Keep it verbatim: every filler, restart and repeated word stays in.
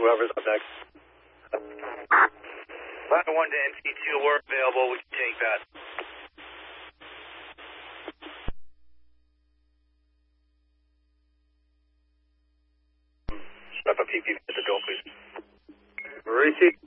whoever's up next. Line one to N C two, we're available. We can take that. Step up P P at the door, please. Receive.